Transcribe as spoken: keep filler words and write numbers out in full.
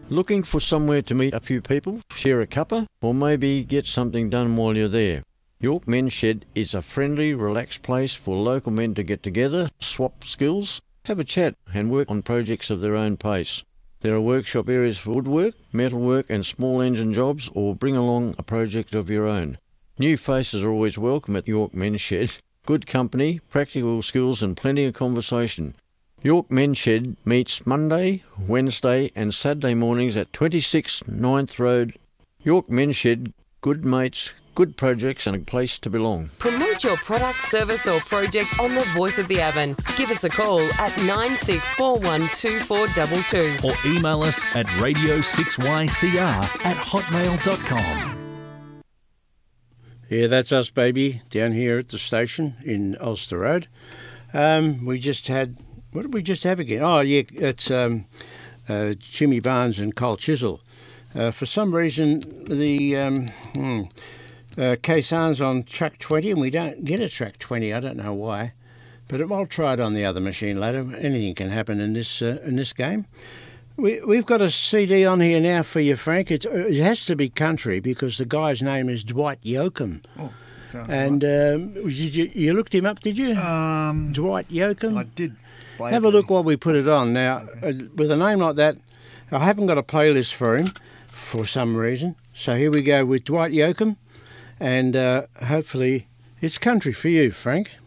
Looking for somewhere to meet a few people, share a cuppa, or maybe get something done while you're there? York Men's Shed is a friendly, relaxed place for local men to get together, swap skills, have a chat and work on projects of their own pace. There are workshop areas for woodwork, metalwork and small engine jobs, or bring along a project of your own. New faces are always welcome at York Men's Shed. Good company, practical skills and plenty of conversation. York Men's Shed meets Monday, Wednesday and Saturday mornings at twenty-six Ninth Road. York Men's Shed, good mates, good projects and a place to belong. Promote your product, service or project on the Voice of the Avon. Give us a call at nine six four one two four two two. Or email us at radio six y c r at hotmail dot com. Yeah, that's us, baby, down here at the station in Ulster Road. Um, we just had... What did we just have again? Oh, yeah, it's um, uh, Jimmy Barnes and Cole Chisel. Uh, for some reason, the um, hmm, uh, Kaysan's on track twenty, and we don't get a track twenty. I don't know why, but I'll try it on the other machine later. Anything can happen in this uh, in this game. We we've got a C D on here now for you, Frank. It's, it has to be country because the guy's name is Dwight Yoakam. Oh, and right. um, did you, you looked him up? Did you? Um, Dwight Yoakam. I did. Have a look while we put it on. Now, okay. uh, with a name like that, I haven't got a playlist for him for some reason. So here we go with Dwight Yoakam, and uh, hopefully it's country for you, Frank.